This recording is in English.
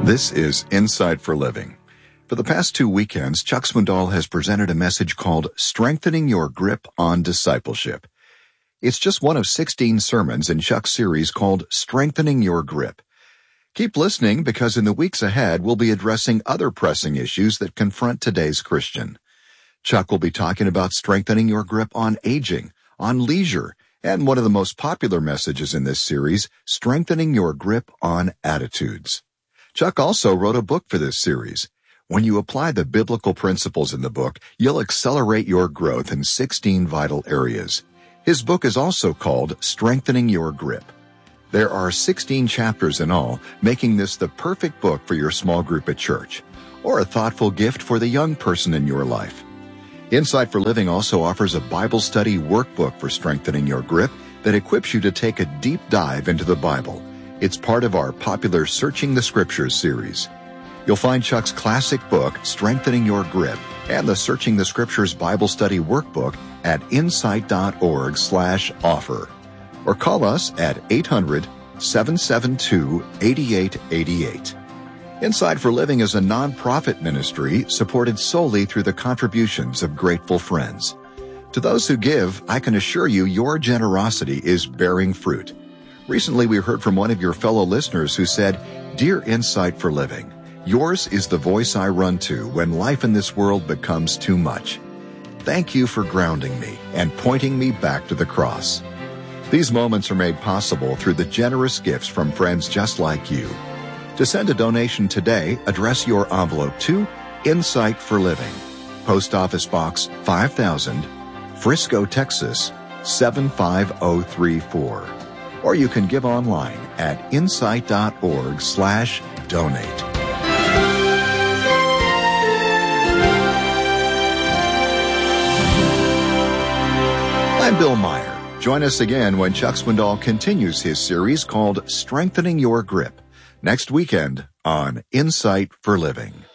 This is Insight for Living. For the past 2 weekends, Chuck Swindoll has presented a message called Strengthening Your Grip on Discipleship. It's just one of 16 sermons in Chuck's series called Strengthening Your Grip. Keep listening because in the weeks ahead, we'll be addressing other pressing issues that confront today's Christian. Chuck will be talking about strengthening your grip on aging, on leisure, and one of the most popular messages in this series, strengthening your grip on attitudes. Chuck also wrote a book for this series. When you apply the biblical principles in the book, you'll accelerate your growth in 16 vital areas. His book is also called Strengthening Your Grip. There are 16 chapters in all, making this the perfect book for your small group at church, or a thoughtful gift for the young person in your life. Insight for Living also offers a Bible study workbook for strengthening your grip that equips you to take a deep dive into the Bible. It's part of our popular Searching the Scriptures series. You'll find Chuck's classic book, Strengthening Your Grip, and the Searching the Scriptures Bible Study Workbook at insight.org/offer. Or call us at 800-772-8888. Insight for Living is a nonprofit ministry supported solely through the contributions of grateful friends. To those who give, I can assure you your generosity is bearing fruit. Recently, we heard from one of your fellow listeners who said, "Dear Insight for Living, yours is the voice I run to when life in this world becomes too much. Thank you for grounding me and pointing me back to the cross." These moments are made possible through the generous gifts from friends just like you. To send a donation today, address your envelope to Insight for Living, Post Office Box 5000, Frisco, Texas 75034. Or you can give online at insight.org/donate. I'm Bill Meyer. Join us again when Chuck Swindoll continues his series called Strengthening Your Grip next weekend on Insight for Living.